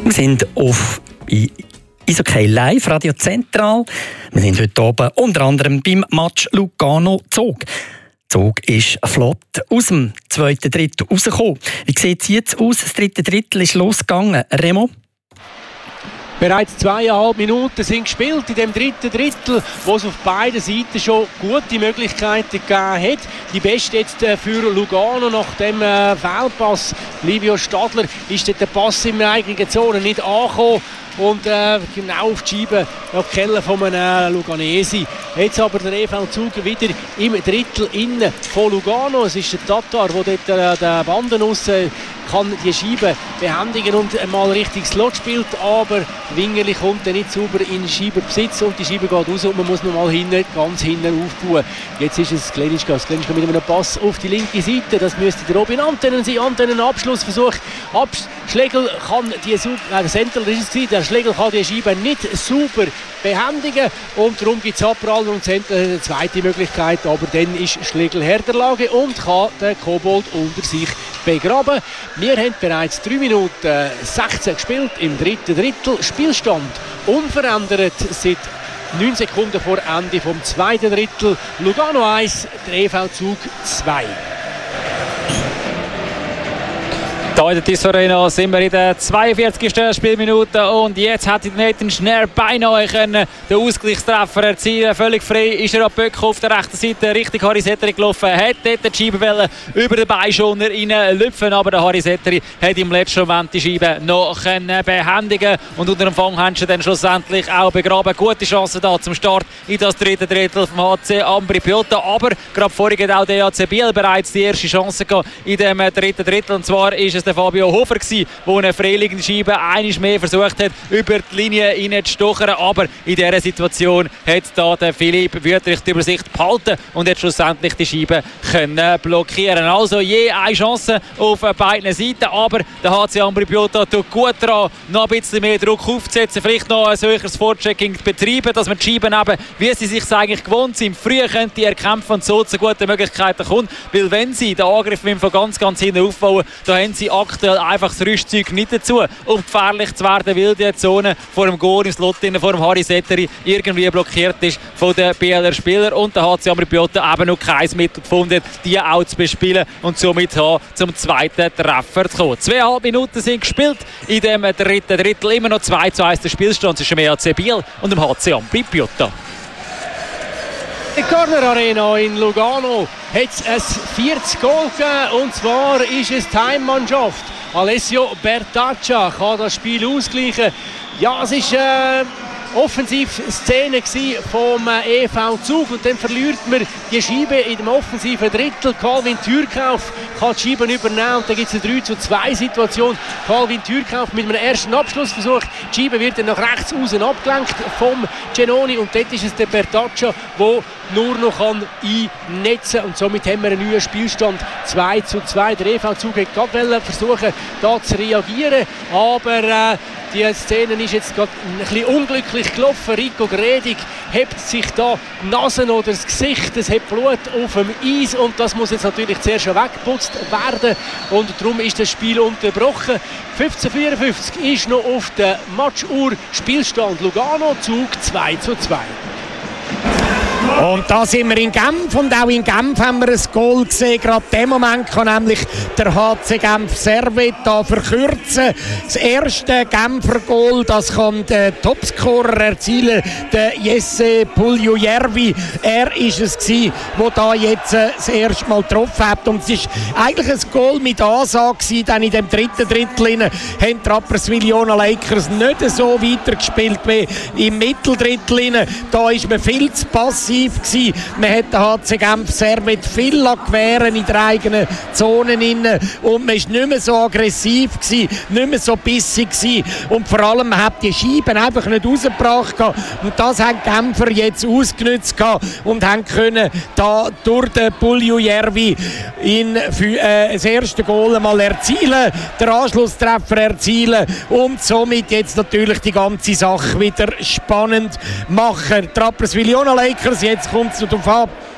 Wir sind auf Eishockey Live, Radio Zentral. Wir sind heute oben unter anderem beim Match Lugano-Zug. Zug ist flott aus dem zweiten Drittel rausgekommen. Wie sieht es jetzt aus? Das dritte Drittel ist losgegangen. Remo? Bereits 2,5 Minuten sind gespielt in dem dritten Drittel, wo es auf beiden Seiten schon gute Möglichkeiten gegeben hat. Die beste jetzt für Lugano nach dem Fehlpass. Livio Stadler ist dort der Pass in der eigenen Zone nicht angekommen. Und genau auf die Scheibe auf die Keller von einem Luganesi. Jetzt aber der EV Zug wieder im Drittel innen von Lugano. Es ist der Tatar, der dort den Banden raus kann die Scheibe behändigen und mal richtig Slot spielt, aber Wingerli kommt dann nicht sauber in den Scheibenbesitz und die Scheibe geht raus und man muss nochmal ganz hinten aufbauen. Jetzt ist es Glenischka mit einem Pass auf die linke Seite, das müsste der Robin Antennen sein, Abschlussversuch. Schlegel kann der Sentler ist es, der Schlegel kann die Scheibe nicht sauber behändigen und darum gibt es Abprall und Sentler eine zweite Möglichkeit, aber dann ist Schlegel Herr der Lage und kann den Kobold unter sich begraben. Wir haben bereits 3 Minuten 16 gespielt im dritten Drittel. Spielstand unverändert seit 9 Sekunden vor Ende vom zweiten Drittel. Lugano 1, der EV Zug 2. Hier in der Tissot Arena sind wir in der 42. Spielminute und jetzt hat Nathan Schnell beinahe den Ausgleichstreffer erzielen. Völlig frei ist er ab Böck auf der rechten Seite Richtung Harry Setteri gelaufen. Hat dort die Scheibe über den Beischoner reinlüpfen, aber der Harry Setteri hat im letzten Moment die Scheibe noch behändigen und unter dem Fanghandschuh dann schlussendlich auch begraben. Gute Chance da zum Start in das dritte Drittel vom HC Ambri Piotta, aber gerade vorhin hat auch der HC Biel bereits die erste Chance gehabt in dem dritten Drittel, und zwar ist es der Fabio Hofer gsi, der eine freiliegende Scheibe einiges mehr versucht hat, über die Linie hineinzustochern, aber in dieser Situation hat da der Philipp Wüthrich die Übersicht behalten und hat schlussendlich die Scheibe können blockieren. Also je eine Chance auf beiden Seiten, aber der HC Ambri Piotta tut gut daran, noch ein bisschen mehr Druck aufzusetzen, vielleicht noch ein höheres Vorchecking zu betreiben, dass man die Scheiben eben, wie sie sich eigentlich gewohnt sind, früher könnte erkämpfen und so zu guten Möglichkeiten kommt, weil wenn sie den Angriff von ganz hinten aufbauen, da haben sie aktuell einfach das Rüstzeug nicht dazu, um gefährlich zu werden, weil die Zone vor dem Goal im Slot, vor dem Harry Setteri irgendwie blockiert ist von den BLR Spielern und der HC Ambri Piotta eben noch kein Mittel gefunden, die auch zu bespielen und somit zum zweiten Treffer zu kommen. 2,5 Minuten sind gespielt in dem dritten Drittel, immer noch 2:1 der Spielstand zwischen dem HC Biel und dem HC Ambri Piotta. In der Corner Arena in Lugano hat es ein 40 Goal gegeben, und zwar ist es die Heimmannschaft. Alessio Bertaccia kann das Spiel ausgleichen. Ja, es war Offensivszene vom EV Zug und dann verliert man die Scheibe in dem offensiven Drittel. Calvin Türkauf kann die Scheiben übernehmen und dann gibt es eine 3:2 Situation. Calvin Türkauf mit einem ersten Abschlussversuch. Die Scheibe wird dann nach rechts außen abgelenkt vom Genoni und dort ist es der Bertaccia, der nur noch einnetzen kann und somit haben wir einen neuen Spielstand 2:2. Der EV Zug hat gerade versuchen, da zu reagieren, aber die Szene ist jetzt gerade ein bisschen unglücklich gelaufen. Rico Gredig hebt sich da die Nase oder das Gesicht. Es hat Blut auf dem Eis und das muss jetzt natürlich zuerst schon weggeputzt werden. Und darum ist das Spiel unterbrochen. 15:54 ist noch auf der Matchuhr. Spielstand Lugano Zug 2:2. Und da sind wir in Genf und auch in Genf haben wir ein Goal gesehen. Gerade in dem Moment kann nämlich der HC Genf Servet da verkürzen. Das erste Genfer Goal, das kann der Topscorer erzielen, der Jesse Puljujärvi. Er ist es gewesen, der da jetzt das erste Mal getroffen hat. Und es ist eigentlich ein Goal mit Ansage gewesen. Dann in dem dritten Drittel haben die Rapperswil-Jona Lakers nicht so weitergespielt wie im Mitteldrittel. Da ist man viel zu passiv gewesen. Man hat den HC Genf Servet viel gewähren in der eigenen Zone und man war nicht mehr so aggressiv gewesen, nicht mehr so bissig gewesen. Und vor allem man hat die Scheiben einfach nicht rausgebracht und das haben die Genfer jetzt ausgenutzt und haben können da durch den Puljujärvi das erste Goal mal erzielen, den Anschlusstreffer erzielen und somit jetzt natürlich die ganze Sache wieder spannend machen. Die Rapperswil-Jona Lakers, jetzt kommt es darauf an,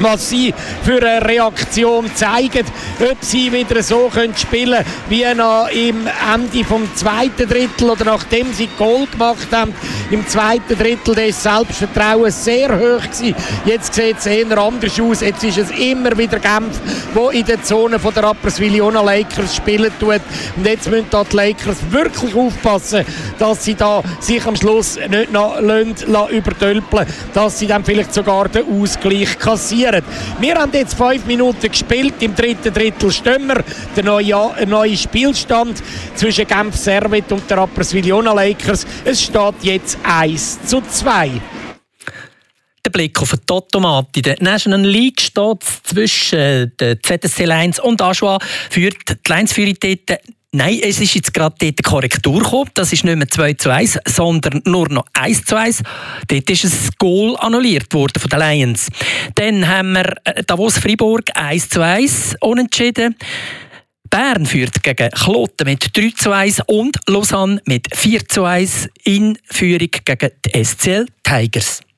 was sie für eine Reaktion zeigen, ob sie wieder so spielen können wie noch im Ende vom zweiten Drittel oder nachdem sie Goal gemacht haben. Im zweiten Drittel ist das Selbstvertrauen sehr hoch gewesen. Jetzt sieht es eher anders aus. Jetzt ist es immer wieder Genf, wo in der Zone von der Rapperswil-Jona Lakers spielen tut. Und jetzt müssen die Lakers wirklich aufpassen, dass sie da sich am Schluss nicht noch übertölpeln, dass sie dann vielleicht sogar den Ausgleich kassieren. Wir haben jetzt 5 Minuten gespielt. Im dritten Drittel stehen wir. Der neue Spielstand zwischen Genf Servette und der Rapperswil-Jona Lakers. Es steht jetzt 1:2. Der Blick auf den Totomat. In der National League steht zwischen der ZSC Lions und Aschua. Führt die Lions dort. Nein, es ist jetzt gerade dort eine Korrektur gekommen. Das ist nicht mehr 2:1, sondern nur noch 1:1. Dort ist ein Goal annulliert worden von den Lions. Dann haben wir Davos-Fribourg 1:1 unentschieden. Bern führt gegen Kloten mit 3:1 und Lausanne mit 4:1 in Führung gegen die SCL Tigers.